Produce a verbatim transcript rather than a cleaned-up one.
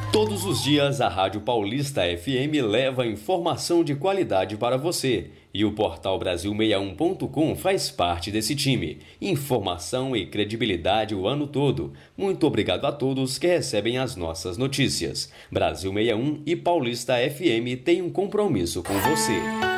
Todos os dias, a Rádio Paulista F M leva informação de qualidade para você. E o portal Brasil sessenta e um ponto com faz parte desse time. Informação e credibilidade o ano todo. Muito obrigado a todos que recebem as nossas notícias. Brasil sessenta e um e Paulista F M têm um compromisso com você.